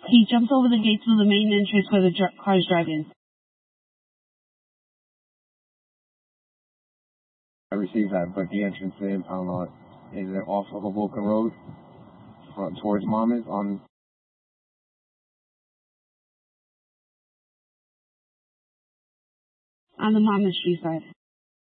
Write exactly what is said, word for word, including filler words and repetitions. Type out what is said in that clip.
He jumps over the gate to the main entrance where the dr- car's driving. I received that, but the entrance to the impound lot, is it off of Hoboken Road, front towards Monmouth, on on the Monmouth Street side.